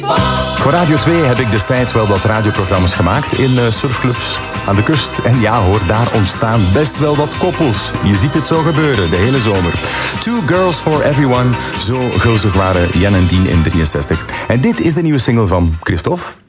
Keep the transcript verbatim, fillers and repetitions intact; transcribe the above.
Voor Radio twee heb ik destijds wel wat radioprogramma's gemaakt in uh, surfclubs aan de kust. En ja hoor, daar ontstaan best wel wat koppels. Je ziet het zo gebeuren, de hele zomer. Two Girls for Everyone, zo gulzig waren Jan en Dien in drieënzestig. En dit is de nieuwe single van Christophe.